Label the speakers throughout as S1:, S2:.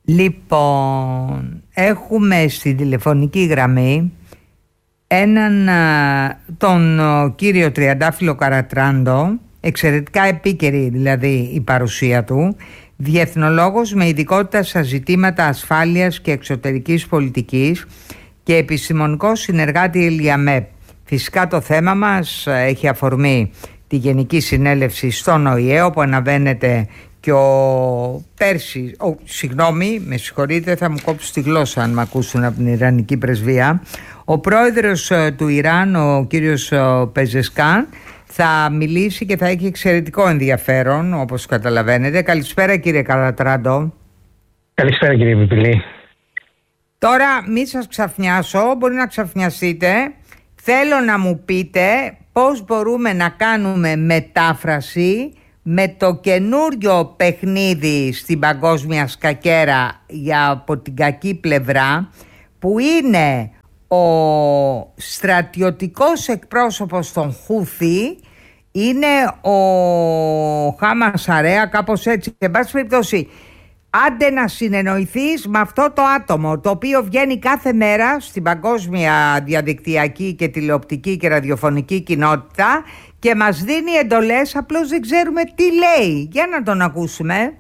S1: Λοιπόν, έχουμε στη τηλεφωνική γραμμή τον κύριο Τριαντάφυλλο Καρατράντο, εξαιρετικά επίκαιρη δηλαδή η παρουσία του, διεθνολόγος με ειδικότητα στα ζητήματα ασφάλειας και εξωτερικής πολιτικής και επιστημονικό συνεργάτη ΕΛΙΑΜΕΠ. Φυσικά το θέμα μας έχει αφορμή τη Γενική Συνέλευση στον ΟΗΕ, όπου αναβαίνεται και με συγχωρείτε, θα μου κόψει τη γλώσσα αν με ακούσουν από την Ιρανική πρεσβεία. Ο πρόεδρος του Ιράν, ο κύριος Πεζεσκάν, θα μιλήσει και θα έχει εξαιρετικό ενδιαφέρον, όπως καταλαβαίνετε. Καλησπέρα κύριε Καρατράντο.
S2: Καλησπέρα κύριε Πιπηλή.
S1: Τώρα μη σας ξαφνιάσω, μπορεί να ξαφνιαστείτε. Θέλω να μου πείτε πώς μπορούμε να κάνουμε μετάφραση με το καινούριο παιχνίδι στην παγκόσμια σκακέρα από την κακή πλευρά, που είναι ο στρατιωτικός εκπρόσωπος των Χούθη, είναι ο Χάμα Σαρέα, κάπως έτσι. Και εν πάση περιπτώσει, άντε να συνεννοηθείς με αυτό το άτομο, το οποίο βγαίνει κάθε μέρα στην παγκόσμια διαδικτυακή και τηλεοπτική και ραδιοφωνική κοινότητα και μας δίνει εντολές, απλώς δεν ξέρουμε τι λέει. Για να τον ακούσουμε.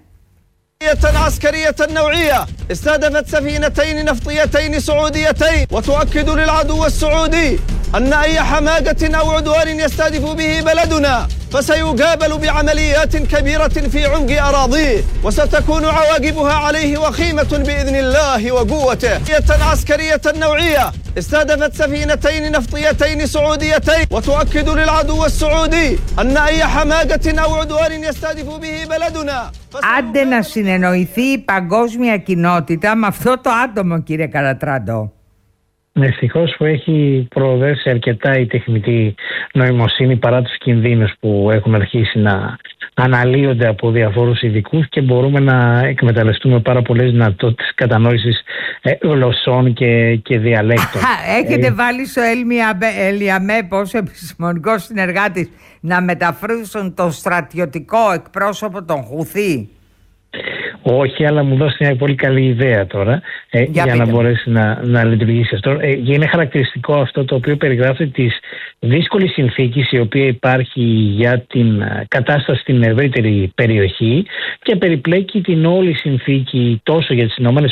S3: عسكرية نوعية استهدفت سفينتين نفطيتين سعوديتين وتؤكد للعدو السعودي أن أي حماقة أو عدوان يستهدف به بلدنا فسيقابل بعمليات كبيرة في عمق أراضيه وستكون عواقبها عليه وخيمة بإذن الله وقوته. عسكرية نوعية استهدفت سفينتين نفطيتين سعوديتين وتؤكد للعدو السعودي أن أي حماقة أو عدوان يستهدف به بلدنا.
S1: Άντε να συνεννοηθεί η παγκόσμια κοινότητα με αυτό το άτομο, κύριε Καρατράντο.
S2: Ευτυχώς που έχει προοδεύσει αρκετά η τεχνητή νοημοσύνη παρά τους κινδύνους που έχουν αρχίσει να αναλύονται από διαφόρους ειδικούς και μπορούμε να εκμεταλλευτούμε πάρα πολλές δυνατότητες κατανόησης γλωσσών και διαλέκτων.
S1: Έχετε βάλει στο ΕΛΙΑΜΕΠ ως επιστημονικός συνεργάτης να μεταφράσουν το στρατιωτικό εκπρόσωπο των Χουθή?
S2: Όχι, αλλά μου δώσει μια πολύ καλή ιδέα τώρα για να μπορέσει να λειτουργήσει αυτό. Είναι χαρακτηριστικό αυτό το οποίο περιγράφει της δύσκολης συνθήκης η οποία υπάρχει για την κατάσταση στην ευρύτερη περιοχή και περιπλέκει την όλη συνθήκη τόσο για τις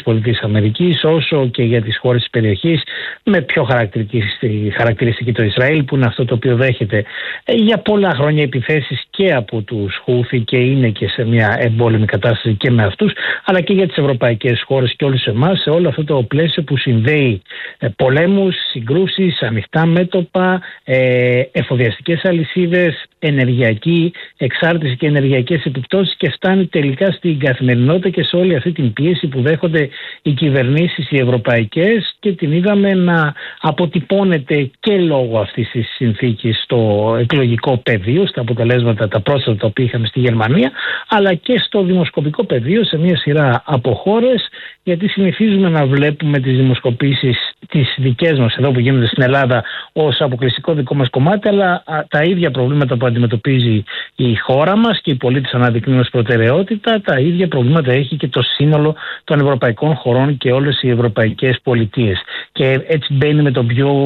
S2: ΗΠΑ όσο και για τις χώρες της περιοχής, με πιο χαρακτηριστική το Ισραήλ, που είναι αυτό το οποίο δέχεται για πολλά χρόνια επιθέσεις και από τους Χούθη και είναι και σε μια εμπόλεμη κατάσταση και με αυτούς, αλλά και για τις ευρωπαϊκές χώρες και όλους εμάς, σε όλο αυτό το πλαίσιο που συνδέει πολέμους, συγκρούσεις, ανοιχτά μέτωπα, εφοδιαστικές αλυσίδες, ενεργειακή εξάρτηση και ενεργειακές επιπτώσεις, και φτάνει τελικά στην καθημερινότητα και σε όλη αυτή την πίεση που δέχονται οι κυβερνήσεις οι ευρωπαϊκές, και την είδαμε να αποτυπώνεται και λόγω αυτής της συνθήκης στο εκλογικό πεδίο, στα αποτελέσματα τα πρόσφατα τα οποία είχαμε στη Γερμανία, αλλά και στο δημοσκοπικό πεδίο σε μια σειρά από χώρες, γιατί συνηθίζουμε να βλέπουμε τις δημοσκοπήσεις τις δικές μας εδώ που γίνονται στην Ελλάδα ως αποκλειστικό δικό μας κομμάτι, αλλά τα ίδια προβλήματα που αντιμετωπίζει η χώρα μας και οι πολίτες αναδεικνύουν ως προτεραιότητα, τα ίδια προβλήματα έχει και το σύνολο των ευρωπαϊκών χωρών και όλες οι ευρωπαϊκές πολιτείες. Και έτσι μπαίνει με τον πιο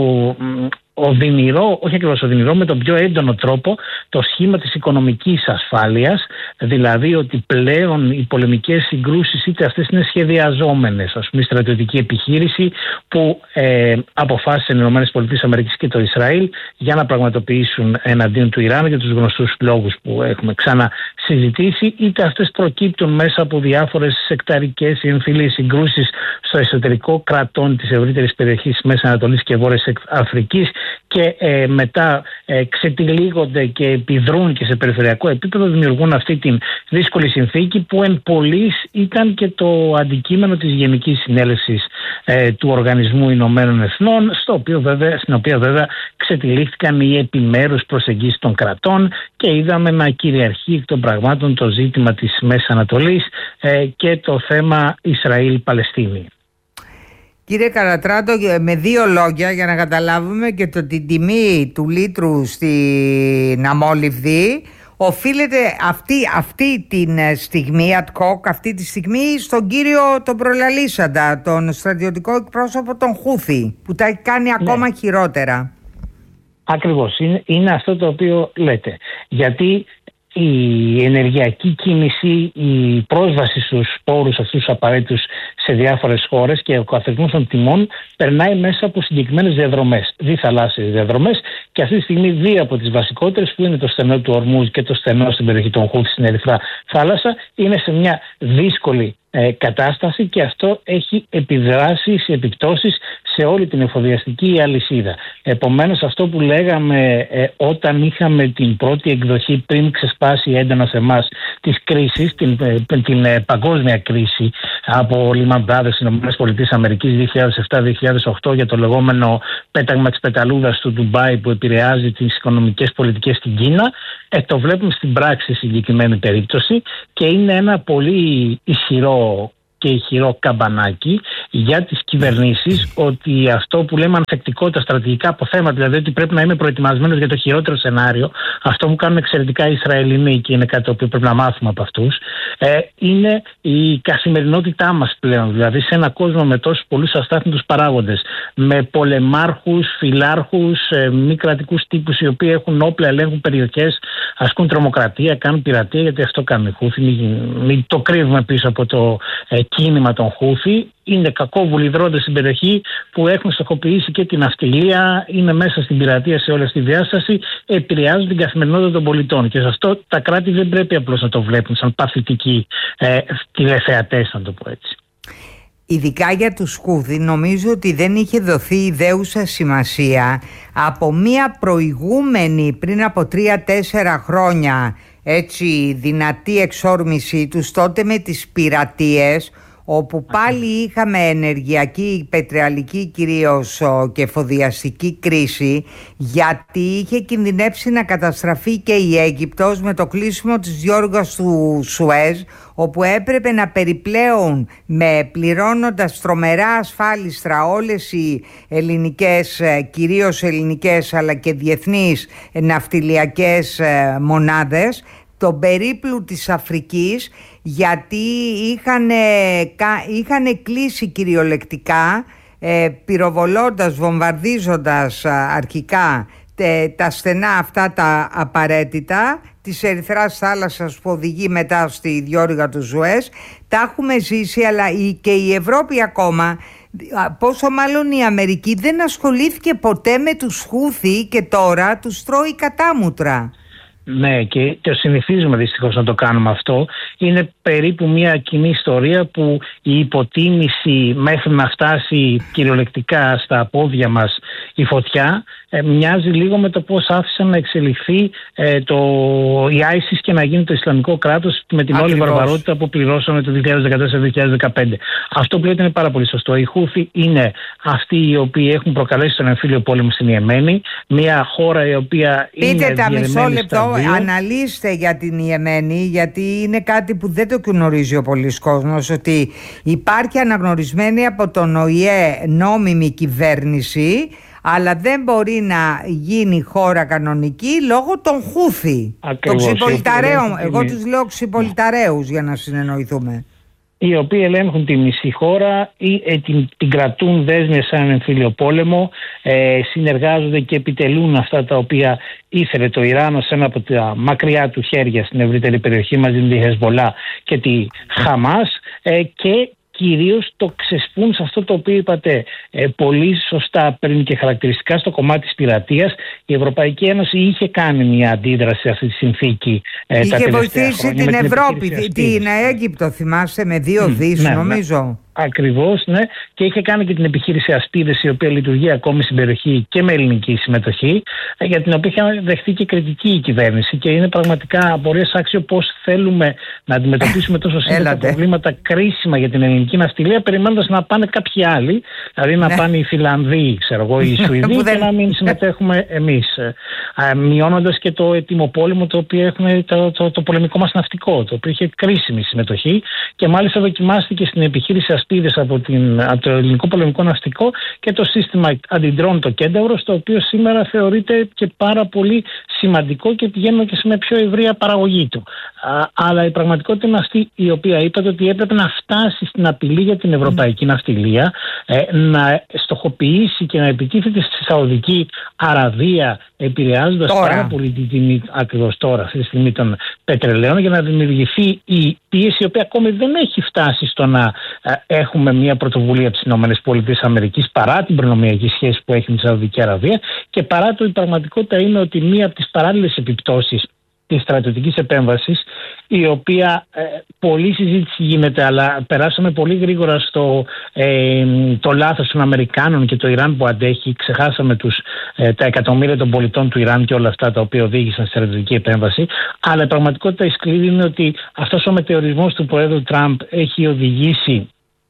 S2: οδυνηρό, όχι ακριβώς οδυνηρό, με τον πιο έντονο τρόπο το σχήμα της οικονομικής ασφάλειας, δηλαδή ότι πλέον οι πολεμικές συγκρούσεις, είτε αυτές είναι σχεδιαζόμενες, ας πούμε η στρατιωτική επιχείρηση που αποφάσισαν οι ΗΠΑ και το Ισραήλ για να πραγματοποιήσουν εναντίον του Ιράν για τους γνωστούς λόγους που έχουμε ξανασυζητήσει, είτε αυτές προκύπτουν μέσα από διάφορες σεκταρικές ή εμφυλίες συγκρούσεις στο εσωτερικό κρατών της ευρύτερης περιοχής Μέσης Ανατολής και Βόρειας Αφρικής, και μετά ξετυλίγονται και επιδρούν και σε περιφερειακό επίπεδο, δημιουργούν αυτή την δύσκολη συνθήκη που εν πολλοίς ήταν και το αντικείμενο της Γενικής Συνέλευσης του Οργανισμού Ηνωμένων Εθνών, στην οποία βέβαια ξετυλίχθηκαν οι επιμέρους προσεγγίσεις των κρατών και είδαμε να κυριαρχεί εκ των πραγμάτων το ζήτημα της Μέσης Ανατολής και το θέμα Ισραήλ-Παλαιστίνη.
S1: Κύριε Καρατράντο, με δύο λόγια για να καταλάβουμε και την τιμή του λίτρου στην αμόλυβδη, οφείλεται αυτή την στιγμή, αυτή τη στιγμή στον κύριο τον προλαλήσαντα, τον στρατιωτικό εκπρόσωπο των Χούθη, που τα έχει κάνει ακόμα χειρότερα.
S2: Ακριβώς, είναι αυτό το οποίο λέτε. Γιατί η ενεργειακή κίνηση, η πρόσβαση στους πόρους αυτούς απαραίτητους σε διάφορες χώρες και ο καθαρισμός των τιμών περνάει μέσα από συγκεκριμένες διαδρομές, διθαλάσσιες διαδρομές, και αυτή τη στιγμή δύο από τις βασικότερες, που είναι το στενό του Ορμούζ και το στενό στην περιοχή των Χούθη στην Ερυθρά Θάλασσα, είναι σε μια δύσκολη κατάσταση, και αυτό έχει επιδράσεις, επιπτώσεις σε όλη την εφοδιαστική αλυσίδα. Επομένως, αυτό που λέγαμε όταν είχαμε την πρώτη εκδοχή, πριν ξεσπάσει έντονα σε εμάς, της κρίσης, την παγκόσμια κρίση από Lehman Brothers στις ΗΠΑ 2007-2008, για το λεγόμενο πέταγμα της πεταλούδας του Ντουμπάι που επηρεάζει τις οικονομικές πολιτικές στην Κίνα, το βλέπουμε στην πράξη σε συγκεκριμένη περίπτωση, και είναι ένα πολύ ισχυρό και ηχηρό καμπανάκι για τις κυβερνήσεις, ότι αυτό που λέμε ανθεκτικότητα, στρατηγικά αποθέματα, δηλαδή ότι πρέπει να είμαι προετοιμασμένος για το χειρότερο σενάριο, αυτό που κάνουν εξαιρετικά οι Ισραηλινοί, και είναι κάτι το οποίο πρέπει να μάθουμε από αυτούς, είναι η καθημερινότητά μας πλέον. Δηλαδή, σε ένα κόσμο με τόσους πολλούς αστάθμιτους παράγοντες, με πολεμάρχους, φυλάρχους, μη κρατικούς τύπους οι οποίοι έχουν όπλα, ελέγχουν περιοχές, ασκούν τρομοκρατία, κάνουν πειρατεία, γιατί αυτό κάνουν οι Χούθη. Μην το κρύβουμε πίσω από το κίνημα των Χούθη. Είναι κακόβουλοι δρόντες στην περιοχή που έχουν στοχοποιήσει και την ναυτιλία, είναι μέσα στην πειρατεία σε όλη αυτή τη διάσταση, επηρεάζουν την καθημερινότητα των πολιτών. Και σε αυτό τα κράτη δεν πρέπει απλώς να το βλέπουν σαν παθητικοί τηλεθεατές, να το πω έτσι.
S1: Ειδικά για τους Χούθη, νομίζω ότι δεν είχε δοθεί ιδέουσα σημασία από μια προηγούμενη, πριν από 3-4 χρόνια, έτσι δυνατή εξόρμησή τους, τότε με τις πειρατείες, όπου πάλι είχαμε ενεργειακή, πετρελαϊκή κυρίως και εφοδιαστική κρίση, γιατί είχε κινδυνεύσει να καταστραφεί και η Αίγυπτος με το κλείσιμο της διόρυγας του Σουέζ, όπου έπρεπε να περιπλέουν πληρώνοντας τρομερά ασφάλιστρα όλες οι ελληνικές, κυρίως ελληνικές αλλά και διεθνείς ναυτιλιακές μονάδες, τον περίπλου της Αφρικής, γιατί είχαν κλείσει κυριολεκτικά, πυροβολώντας, βομβαρδίζοντας αρχικά τα στενά αυτά τα απαραίτητα της Ερυθράς Θάλασσας που οδηγεί μετά στη διόρυγα του Σουέζ. Τα έχουμε ζήσει, αλλά και η Ευρώπη ακόμα, πόσο μάλλον η Αμερική, δεν ασχολήθηκε ποτέ με τους Χούθη, και τώρα τους τρώει κατάμουτρα.
S2: Ναι, και το συνηθίζουμε δυστυχώς να το κάνουμε αυτό. Είναι περίπου μια κοινή ιστορία που η υποτίμηση μέχρι να φτάσει κυριολεκτικά στα πόδια μας η φωτιά μοιάζει λίγο με το πώς άφησαν να εξελιχθεί η ISIS και να γίνει το Ισλαμικό κράτος, με την όλη βαρβαρότητα που πληρώσαμε το 2014-2015. Αυτό που λέτε είναι πάρα πολύ σωστό. Οι Χούθη είναι αυτοί οι οποίοι έχουν προκαλέσει τον εμφύλιο πόλεμο στην Ιεμένη, μια χώρα η οποία
S1: Πείτε τα μισό λεπτό, αναλύστε για την Ιεμένη, γιατί είναι κάτι που δεν το γνωρίζει ο πολλής κόσμος, ότι υπάρχει αναγνωρισμένη από τον ΟΗΕ νόμιμη κυβέρνηση, αλλά δεν μπορεί να γίνει χώρα κανονική λόγω των Χούθη. Των ξυπολιταρέων. Εγώ τους λέω ξυπολιταρέους, για να συνεννοηθούμε.
S2: Οι οποίοι ελέγχουν τη μισή χώρα ή την κρατούν δέσμια σε έναν εμφύλιο πόλεμο, συνεργάζονται και επιτελούν αυτά τα οποία ήθελε το Ιράν ως ένα από τα μακριά του χέρια στην ευρύτερη περιοχή, μαζί με τη Χεσμολάχ και τη Χαμάς, και κυρίως το ξεσπούν σε αυτό το οποίο είπατε πολύ σωστά πριν και χαρακτηριστικά, στο κομμάτι της πειρατείας. Η Ευρωπαϊκή Ένωση είχε κάνει μια αντίδραση σε αυτή τη συνθήκη.
S1: Είχε βοηθήσει την Ευρώπη, την Αίγυπτο, θυμάστε, με 2 δις νομίζω.
S2: Ακριβώς, ναι. Και είχε κάνει και την επιχείρηση Ασπίδες, η οποία λειτουργεί ακόμη στην περιοχή και με ελληνική συμμετοχή, για την οποία είχε δεχτεί και κριτική η κυβέρνηση. Και είναι πραγματικά απορίας άξιο πώς θέλουμε να αντιμετωπίσουμε τόσο σύντομα προβλήματα κρίσιμα για την ελληνική ευρωπαϊκή ναυτιλία, περιμένοντας να πάνε κάποιοι άλλοι, δηλαδή να πάνε οι Φιλανδοί, οι Σουηδοί και να μην συμμετέχουμε εμείς. Μειώνοντας και το ετοιμοπόλεμο το οποίο έχουμε, το πολεμικό μας ναυτικό, το οποίο είχε κρίσιμη συμμετοχή και μάλιστα δοκιμάστηκε στην επιχείρηση Ασπίδες από το ελληνικό πολεμικό ναυτικό και το σύστημα αντιντρών το Κένταυρος, το οποίο σήμερα θεωρείται και πάρα πολύ σημαντικό και πηγαίνουμε και σε μια πιο ευρεία παραγωγή του. Αλλά η πραγματικότητα είναι αυτή η οποία είπατε, ότι έπρεπε να φτάσει στην απειλή για την ευρωπαϊκή ναυτιλία, να στοχοποιήσει και να επιτίθεται στη Σαουδική Αραβία, επηρεάζοντας πάρα πολύ την τιμή ακριβώς τώρα, αυτή τη στιγμή των πετρελαίων, για να δημιουργηθεί η πίεση, η οποία ακόμη δεν έχει φτάσει στο να έχουμε μια πρωτοβουλία από τις ΗΠΑ, παρά την προνομιακή σχέση που έχει με τη Σαουδική Αραβία και παρά το η πραγματικότητα είναι ότι μία από τις παράλληλες επιπτώσεις της στρατιωτικής επέμβασης, η οποία πολλή συζήτηση γίνεται, αλλά περάσαμε πολύ γρήγορα στο το λάθος των Αμερικάνων και το Ιράν που αντέχει. Ξεχάσαμε τα εκατομμύρια των πολιτών του Ιράν και όλα αυτά τα οποία οδήγησαν στη στρατιωτική επέμβαση. Αλλά η πραγματικότητα η σκληρή είναι ότι αυτός ο μετεωρισμός του Προέδρου Τραμπ έχει οδηγήσει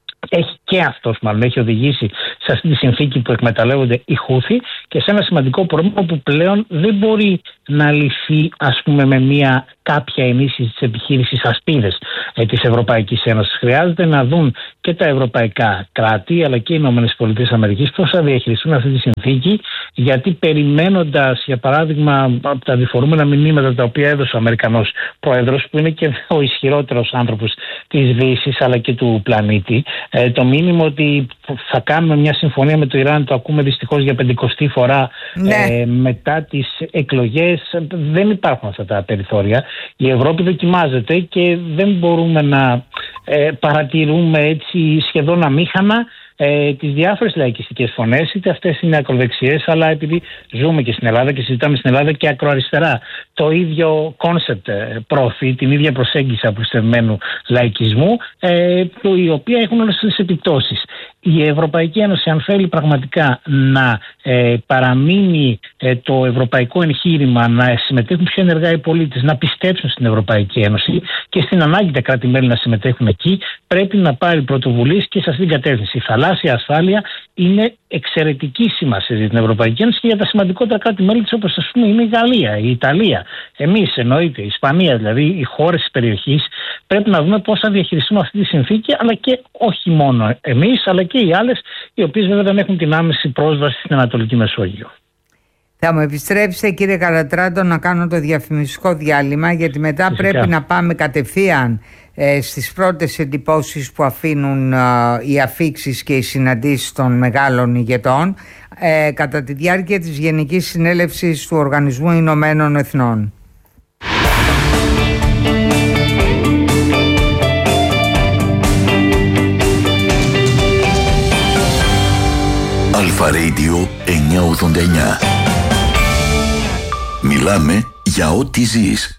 S2: σε αυτή τη συνθήκη που εκμεταλλεύονται οι Χούθι και σε ένα σημαντικό πρόβλημα που πλέον δεν μπορεί να λυθεί, ας πούμε, με μια κάποια ενίσχυση της επιχείρησης Ασπίδες της Ευρωπαϊκής Ένωσης. Χρειάζεται να δουν και τα ευρωπαϊκά κράτη αλλά και οι ΗΠΑ πώς θα διαχειριστούν αυτή τη συνθήκη, γιατί περιμένοντας, για παράδειγμα, από τα διφορούμενα μηνύματα τα οποία έδωσε ο Αμερικανός Πρόεδρος, που είναι και ο ισχυρότερος άνθρωπος της Δύσης αλλά και του πλανήτη, το μήνυμα ότι θα κάνουμε μια συμφωνία με το Ιράν, το ακούμε δυστυχώς για 50η φορά μετά τις εκλογές. Δεν υπάρχουν αυτά τα περιθώρια. Η Ευρώπη δοκιμάζεται και δεν μπορούμε να παρατηρούμε έτσι σχεδόν αμήχανα τις διάφορες λαϊκιστικές φωνές, είτε αυτές είναι ακροδεξιές, αλλά επειδή ζούμε και στην Ελλάδα και συζητάμε στην Ελλάδα και ακροαριστερά, το ίδιο κόνσεπτ προωθεί, την ίδια προσέγγιση απλουστευμένου λαϊκισμού, η οποία έχουν όλες τις επιπτώσεις. Η Ευρωπαϊκή Ένωση, αν θέλει πραγματικά να παραμείνει το ευρωπαϊκό εγχείρημα, να συμμετέχουν πιο ενεργά οι πολίτες, να πιστέψουν στην Ευρωπαϊκή Ένωση και στην ανάγκη τα κράτη-μέλη να συμμετέχουν εκεί, πρέπει να πάρει πρωτοβουλίες και σε αυτήν την κατεύθυνση. Η θαλάσσια ασφάλεια είναι εξαιρετική σημασία για την Ευρωπαϊκή Ένωση και για τα σημαντικότερα κράτη-μέλη της, όπως ας πούμε είναι η Γαλλία, η Ιταλία, εμείς εννοείται, η Ισπανία, δηλαδή οι χώρες της περιοχής. Πρέπει να δούμε πώς θα διαχειριστούμε αυτή τη συνθήκη, αλλά και όχι μόνο εμείς, αλλά και οι άλλες, οι οποίες βέβαια δεν έχουν την άμεση πρόσβαση στην Ανατολική Μεσόγειο.
S1: Θα μου επιστρέψετε, κύριε Καλατράντο, να κάνω το διαφημιστικό διάλειμμα, γιατί μετά φυσικά πρέπει να πάμε κατευθείαν στις πρώτες εντυπώσεις που αφήνουν οι αφίξεις και οι συναντήσεις των μεγάλων ηγετών κατά τη διάρκεια της Γενικής Συνέλευσης του Οργανισμού Ηνωμένων Εθνών.
S4: Αλφα Radio 989. Μιλάμε για ό,τι ζεις.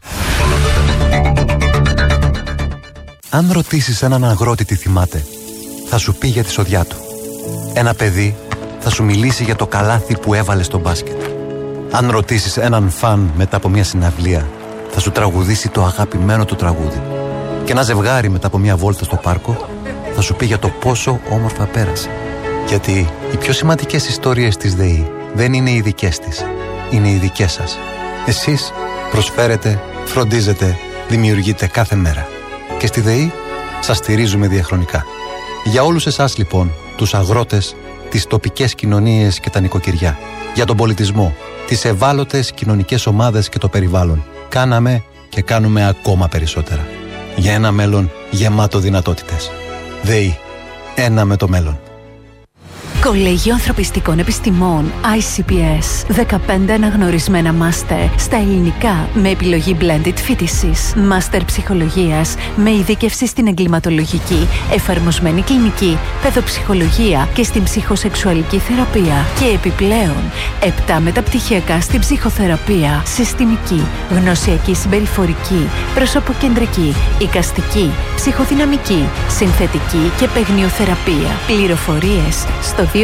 S5: Αν ρωτήσεις έναν αγρότη τι θυμάται, θα σου πει για τη σοδιά του. Ένα παιδί θα σου μιλήσει για το καλάθι που έβαλε στο μπάσκετ. Αν ρωτήσεις έναν φαν μετά από μια συναυλία, θα σου τραγουδήσει το αγαπημένο του τραγούδι. Και ένα ζευγάρι μετά από μια βόλτα στο πάρκο θα σου πει για το πόσο όμορφα πέρασε. Γιατί οι πιο σημαντικές ιστορίες της ΔΕΗ δεν είναι οι δικές της, είναι οι δικές σας. Εσείς προσφέρετε, φροντίζετε, δημιουργείτε κάθε μέρα. Και στη ΔΕΗ σας στηρίζουμε διαχρονικά. Για όλους εσάς λοιπόν, τους αγρότες, τις τοπικές κοινωνίες και τα νοικοκυριά, για τον πολιτισμό, τις ευάλωτες κοινωνικές ομάδες και το περιβάλλον, κάναμε και κάνουμε ακόμα περισσότερα. Για ένα μέλλον γεμάτο δυνατότητες. ΔΕΗ. Ένα με το μέλλον.
S6: Κολέγιο Ανθρωπιστικών Επιστημών ICPS. 15 αναγνωρισμένα μάστερ στα ελληνικά με επιλογή blended φοιτησης. Μάστερ ψυχολογίας με ειδίκευση στην εγκληματολογική, εφαρμοσμένη κλινική, παιδοψυχολογία και στην ψυχοσεξουαλική θεραπεία. Και επιπλέον 7 μεταπτυχιακά στην ψυχοθεραπεία, συστημική, γνωσιακή συμπεριφορική, προσωποκεντρική, εικαστική, ψυχοδυναμική, συνθετική και παιγνιοθεραπεία. Πληροφορίες στο 210-645-65-65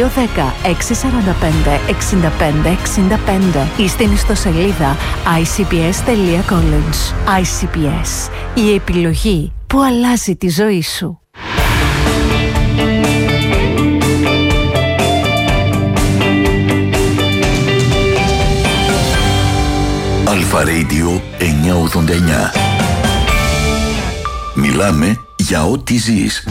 S6: ή στην ιστοσελίδα icps.college. ICPS. Η επιλογή που αλλάζει τη ζωή σου.
S4: Αλφα Radio 989. Μιλάμε για ό,τι ζεις.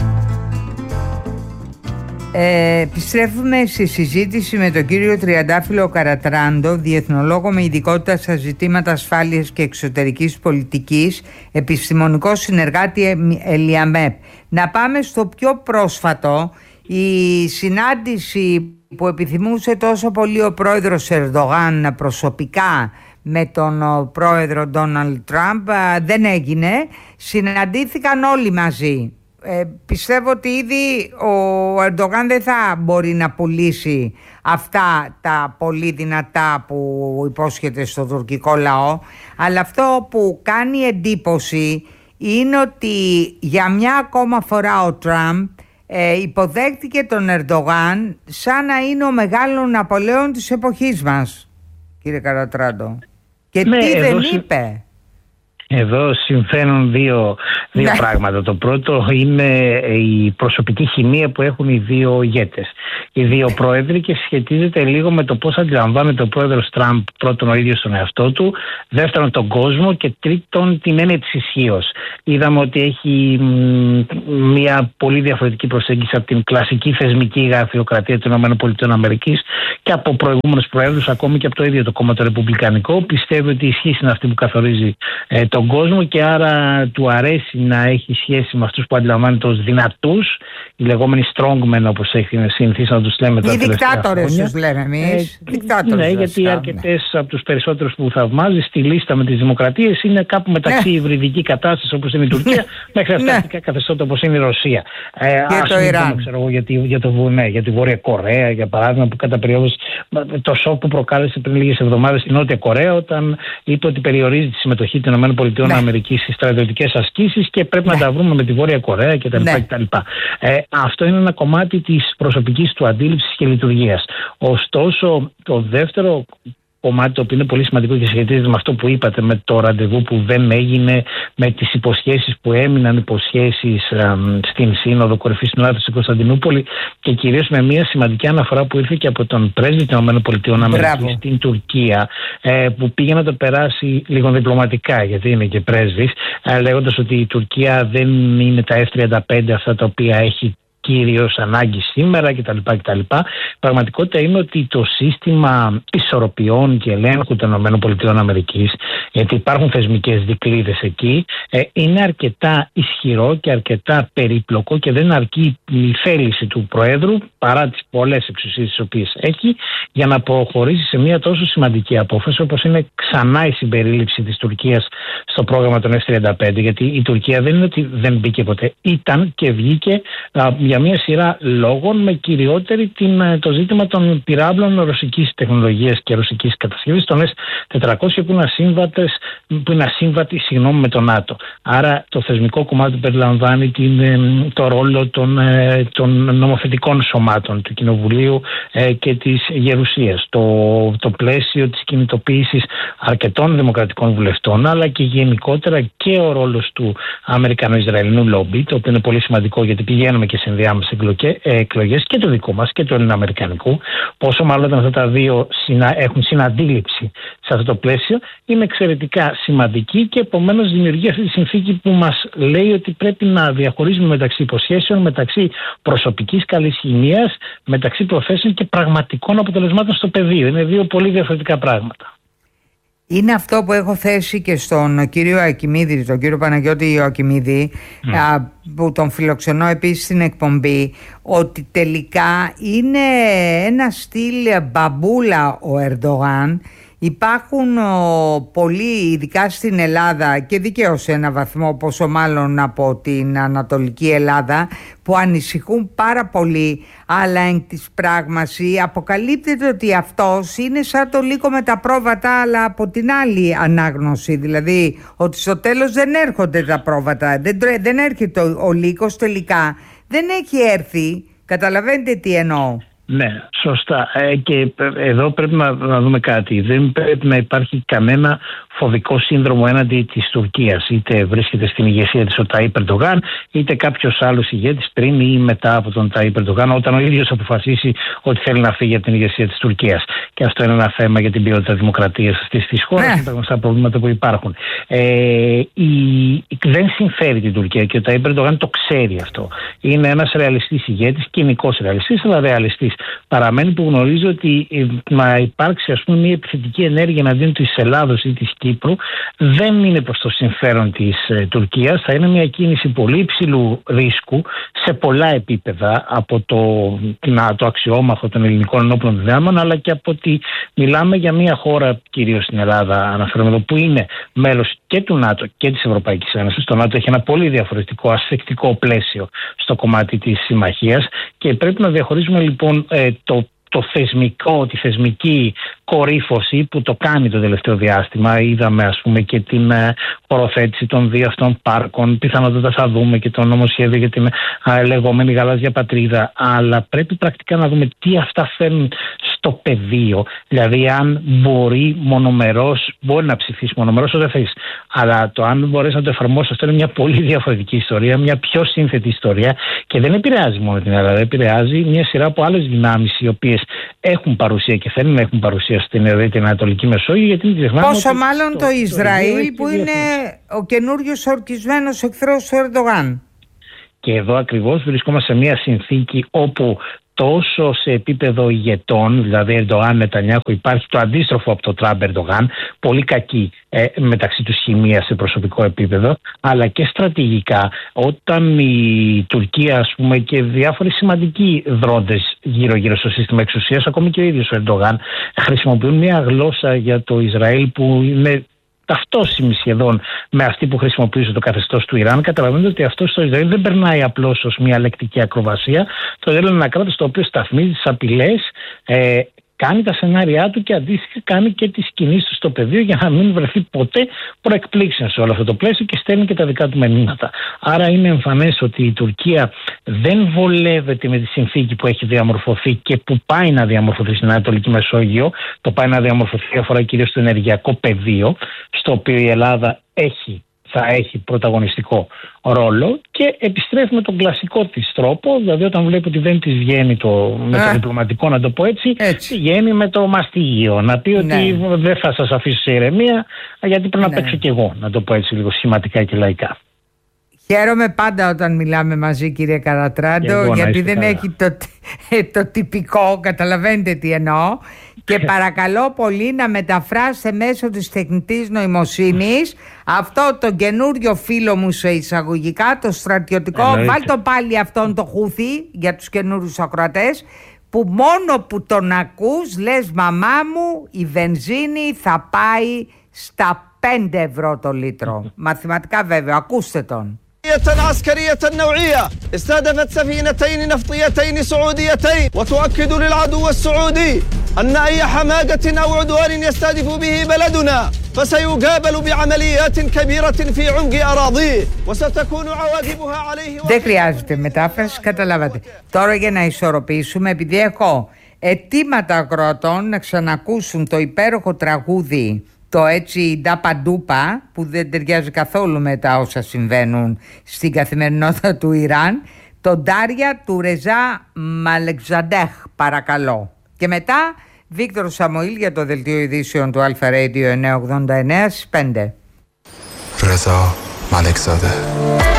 S1: Επιστρέφουμε στη συζήτηση με τον κύριο Τριαντάφυλλο Καρατράντο, διεθνολόγο με ειδικότητα στα ζητήματα ασφάλειας και εξωτερικής πολιτικής, επιστημονικό συνεργάτη ΕΛΙΑΜΕΠ. Να πάμε στο πιο πρόσφατο, η συνάντηση που επιθυμούσε τόσο πολύ ο πρόεδρος Ερντογάν προσωπικά με τον πρόεδρο Ντόναλντ Τραμπ δεν έγινε. Συναντήθηκαν όλοι μαζί. Πιστεύω ότι ήδη ο Ερντογάν δεν θα μπορεί να πουλήσει αυτά τα πολύ δυνατά που υπόσχεται στο τουρκικό λαό, αλλά αυτό που κάνει εντύπωση είναι ότι για μια ακόμα φορά ο Τραμπ υποδέχτηκε τον Ερντογάν σαν να είναι ο μεγάλος Ναπολέον της εποχής μας, κύριε Καρατράντο. Και ναι, τι δεν είπε?
S2: Εδώ συμβαίνουν δύο πράγματα. Το πρώτο είναι η προσωπική χημεία που έχουν οι δύο ηγέτες, οι δύο πρόεδροι, και σχετίζεται λίγο με το πώς αντιλαμβάνεται ο πρόεδρος Τραμπ, πρώτον ο ίδιος τον εαυτό του, δεύτερον τον κόσμο και τρίτον την έννοια της ισχύως. Είδαμε ότι έχει μια πολύ διαφορετική προσέγγιση από την κλασική θεσμική γραφειοκρατία των ΗΠΑ και από προηγούμενους πρόεδρους, ακόμη και από το ίδιο το κόμμα το Ρεπουμπλικανικό. Πιστεύει ότι η ισχύ είναι αυτή που καθορίζει τον κόσμο και άρα του αρέσει να έχει σχέση με αυτούς που αντιλαμβάνεται ως δυνατούς, οι λεγόμενοι strongmen, όπως έχει συνηθίσει να τους λέμε τα τελευταία χρόνια. Οι δικτάτορες τους λέμε εμείς. Ναι, γιατί αρκετές από τους περισσότερους που θαυμάζει στη λίστα με τις δημοκρατίες είναι κάπου μεταξύ υβριδική κατάσταση όπως είναι η Τουρκία μέχρι αυταρχικά καθεστώτα όπως είναι η Ρωσία.
S1: Και το Ιράν.
S2: Για τη Βόρεια Κορέα, για παράδειγμα, που κατά περίοδος το σοκ που προκάλεσε πριν λίγες εβδομάδες στη Νότια Κορέα όταν είπε ότι περιορίζει τη συμμετοχή των ΗΠΑ στις στρατιωτικές ασκήσεις και πρέπει να τα βρούμε με τη Βόρεια Κορέα κτλ. Αυτό είναι ένα κομμάτι της προσωπικής του αντίληψης και λειτουργίας. Ωστόσο, το δεύτερο κομμάτι, το οποίο είναι πολύ σημαντικό και σχετίζεται με αυτό που είπατε, με το ραντεβού που δεν έγινε, με τις υποσχέσεις που έμειναν υποσχέσεις στην Σύνοδο Κορυφής του ΝΑΤΟ στην Κωνσταντινούπολη και κυρίως με μια σημαντική αναφορά που ήρθε και από τον πρέσβη των ΗΠΑ στην Τουρκία, που πήγε να το περάσει λίγο διπλωματικά, γιατί είναι και πρέσβης, λέγοντας ότι η Τουρκία δεν είναι τα F-35 αυτά τα οποία έχει κυρίως ανάγκη σήμερα κτλ. Πραγματικότητα είναι ότι το σύστημα ισορροπιών και ελέγχου των ΗΠΑ, γιατί υπάρχουν θεσμικές δικλείδες εκεί, είναι αρκετά ισχυρό και αρκετά περίπλοκο και δεν αρκεί η θέληση του Προέδρου, παρά τις πολλές εξουσίες τις οποίες έχει, για να προχωρήσει σε μια τόσο σημαντική απόφαση όπως είναι ξανά η συμπερίληψη της Τουρκίας στο πρόγραμμα των F-35. Γιατί η Τουρκία δεν είναι ότι δεν μπήκε ποτέ, ήταν και βγήκε για μια σειρά λόγων, με κυριότερη το ζήτημα των πυράβλων ρωσικής τεχνολογίας και ρωσικής κατασκευής, των S-400 που είναι ασύμβατοι με το ΝΑΤΟ. Άρα το θεσμικό κομμάτι περιλαμβάνει το ρόλο των νομοθετικών σωμάτων του Κοινοβουλίου και της Γερουσίας, το πλαίσιο της κινητοποίησης αρκετών δημοκρατικών βουλευτών, αλλά και γενικότερα και ο ρόλος του Αμερικανο-Ισραηλινού λόμπι, το οποίο είναι πολύ σημαντικό γιατί πηγαίνουμε και σε ενδιάμεσες εκλογές, και το δικό μας και το ελληνοαμερικανικού, πόσο μάλλον όταν αυτά τα δύο έχουν συναντήληψη σε αυτό το πλαίσιο, είναι εξαιρετικά σημαντική και επομένως δημιουργεί αυτή τη συνθήκη που μας λέει ότι πρέπει να διαχωρίζουμε μεταξύ υποσχέσεων, μεταξύ προσωπικής καλής χημείας, μεταξύ προθέσεων και πραγματικών αποτελεσμάτων στο πεδίο. Είναι δύο πολύ διαφορετικά πράγματα.
S1: Είναι αυτό που έχω θέσει και στον κύριο Ακιμίδη, τον κύριο Παναγιώτη Ακιμίδη, που τον φιλοξενώ επίσης στην εκπομπή, ότι τελικά είναι ένα στυλ μπαμπούλα ο Ερντογάν. Υπάρχουν πολλοί, ειδικά στην Ελλάδα και δικαίως σε ένα βαθμό, πόσο μάλλον από την Ανατολική Ελλάδα, που ανησυχούν πάρα πολύ, αλλά εν της πράγμαση αποκαλύπτεται ότι αυτός είναι σαν το λύκο με τα πρόβατα, αλλά από την άλλη ανάγνωση, δηλαδή ότι στο τέλος δεν έρχονται τα πρόβατα, δεν έρχεται ο λύκος τελικά, δεν έχει έρθει. Καταλαβαίνετε τι εννοώ?
S2: Ναι, σωστά. Και εδώ πρέπει να δούμε κάτι. Δεν πρέπει να υπάρχει κανένα φοβικό σύνδρομο έναντι της Τουρκίας. Είτε βρίσκεται στην ηγεσία της ο Ταΐπ Ερντογάν, είτε κάποιος άλλος ηγέτης πριν ή μετά από τον Ταΐπ Ερντογάν, όταν ο ίδιος αποφασίσει ότι θέλει να φύγει από την ηγεσία της Τουρκίας. Και αυτό είναι ένα θέμα για την ποιότητα δημοκρατίας αυτής της χώρας και τα γνωστά προβλήματα που υπάρχουν. Δεν συμφέρει την Τουρκία και ο Ταΐπ Ερντογάν το ξέρει αυτό. Είναι ένας ρεαλιστής ηγέτης, κοινικός ρεαλιστής, αλλά ρεαλιστής. Παραμένει που γνωρίζει ότι να υπάρξει, ας πούμε, μια επιθετική ενέργεια εναντίον της Ελλάδος ή της Κύπρου δεν είναι προς το συμφέρον της Τουρκίας. Θα είναι μια κίνηση πολύ υψηλού ρίσκου σε πολλά επίπεδα, από το αξιόμαχο των ελληνικών ενόπλων δυνάμεων, αλλά και από ότι μιλάμε για μια χώρα, κυρίως στην Ελλάδα αναφέρομαι εδώ, που είναι μέλος και του ΝΑΤΟ και της Ευρωπαϊκής Ένωσης. Το ΝΑΤΟ έχει ένα πολύ διαφορετικό ασφικτικό πλαίσιο στο κομμάτι της συμμαχίας και πρέπει να διαχωρίζουμε λοιπόν τη θεσμική κορύφωση που το κάνει το τελευταίο διάστημα. Είδαμε, ας πούμε, και την οροθέτηση των δύο αυτών πάρκων. Πιθανότατα θα δούμε και το νομοσχέδιο για την λεγόμενη γαλάζια πατρίδα. Αλλά πρέπει πρακτικά να δούμε τι αυτά φέρνουν στο πεδίο. Δηλαδή, αν μπορεί μονομερός, μπορεί να ψηφίσει μονομερός όταν θες. Αλλά το αν μπορείς να το εφαρμόσεις, αυτό είναι μια πολύ διαφορετική ιστορία, μια πιο σύνθετη ιστορία και δεν επηρεάζει μόνο την Ελλάδα. Επηρεάζει μια σειρά από άλλες δυνάμεις οι οποίες έχουν παρουσία και θέλουν να έχουν παρουσία στην Ανατολική Μεσόγειο. Γιατί
S1: πόσο μάλλον το Ισραήλ που είναι ο καινούριος ορκισμένος εχθρός του Ερντογάν.
S2: Και εδώ ακριβώς βρισκόμαστε σε μια συνθήκη όπου τόσο σε επίπεδο ηγετών, δηλαδή Ερντογάν, Νετανιάχου, υπάρχει το αντίστροφο από το Τραμπ Ερντογάν, πολύ κακή μεταξύ τους χημεία σε προσωπικό επίπεδο, αλλά και στρατηγικά, όταν η Τουρκία, ας πούμε, και διάφοροι σημαντικοί δρόντες γύρω-γύρω στο σύστημα εξουσίας, ακόμη και ο ίδιος ο Ερντογάν, χρησιμοποιούν μια γλώσσα για το Ισραήλ που είναι ταυτόσιμη σχεδόν με αυτή που χρησιμοποιούσε το καθεστώς του Ιράν. Καταλαβαίνετε ότι αυτό στο Ισραήλ δεν περνάει απλώς ως μια λεκτική ακροβασία. Το Ισραήλ είναι ένα κράτος το οποίο σταθμίζει τις απειλές, κάνει τα σενάρια του και αντίστοιχα κάνει και τις κινήσεις του στο πεδίο για να μην βρεθεί ποτέ προεκπλήξεων σε όλο αυτό το πλαίσιο και στέλνει και τα δικά του μηνύματα. Άρα είναι εμφανές ότι η Τουρκία δεν βολεύεται με τη συνθήκη που έχει διαμορφωθεί και που πάει να διαμορφωθεί στην Ανατολική Μεσόγειο. Το πάει να διαμορφωθεί αφορά κυρίως το ενεργειακό πεδίο, στο οποίο η Ελλάδα θα έχει πρωταγωνιστικό ρόλο και επιστρέφει με τον κλασικό της τρόπο, δηλαδή όταν βλέπει ότι δεν της βγαίνει με το διπλωματικό, να το πω έτσι, βγαίνει με το μαστίγιο, να πει ότι δεν θα σας αφήσω σε ηρεμία γιατί πρέπει να παίξω κι εγώ, να το πω έτσι λίγο σχηματικά και λαϊκά.
S1: Χαίρομαι πάντα όταν μιλάμε μαζί, κύριε Καρατράντο, γιατί δεν έχει το τυπικό, καταλαβαίνετε τι εννοώ, και παρακαλώ πολύ να μεταφράσετε μέσω της τεχνητής νοημοσύνης αυτό το καινούριο φίλο μου σε εισαγωγικά, το στρατιωτικό, βάλ το πάλι αυτόν το Χούθι για τους καινούριους ακροατές, που μόνο που τον ακούς λες μαμά μου η βενζίνη θα πάει στα 5 ευρώ το λίτρο. Μαθηματικά βέβαια, ακούστε τον.
S3: عسكرية نوعية استهدفت سفينتين نفطيتين سعوديتين وتؤكد للعدو السعودي أن أي حماقة أو عدوان يستهدف به بلدنا فسيقابل بعمليات كبيرة في عمق أراضيه وستكون عواقبها عليه.
S1: Δεν χρειάζεται μετάφραση, καταλάβατε. Τώρα για να ισορροπήσουμε, επειδή έχω αιτήματα ακροατών να ξανακούσουν το υπέροχο τραγούδι, το έτσι ντάπα-ντούπα, που δεν ταιριάζει καθόλου με τα όσα συμβαίνουν στην καθημερινότητα του Ιράν, το Ντάρια του Ρεζά Μαλεξαντέχ, παρακαλώ. Και μετά Βίκτορ Σαμοήλ για το δελτίο ειδήσεων του Αλφα Radio 989 στις 5.
S7: Ρεζά Μαλεξαντέχ.